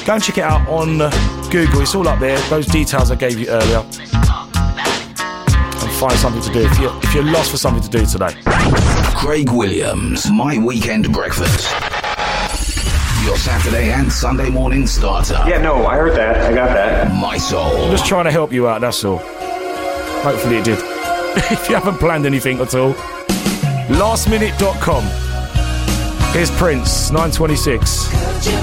Go and check it out on Google. It's all up there. Those details I gave you earlier. And find something to do if you're lost for something to do today. Craig Williams, My Weekend Breakfast. Your Saturday and Sunday morning starter. Yeah, no, I heard that. I got that. My Soul. I'm just trying to help you out, that's all. Hopefully it did. If you haven't planned anything at all. Lastminute.com. Here's Prince, 9:26.